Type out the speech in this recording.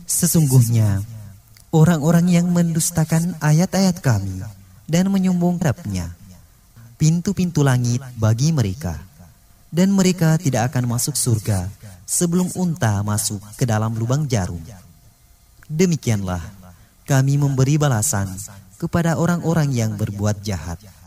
Sesungguhnya orang-orang yang mendustakan ayat-ayat kami dan menyombong terhadapnya, pintu-pintu langit bagi mereka, dan mereka tidak akan masuk surga sebelum unta masuk ke dalam lubang jarum. Demikianlah kami memberi balasan kepada orang-orang yang berbuat jahat.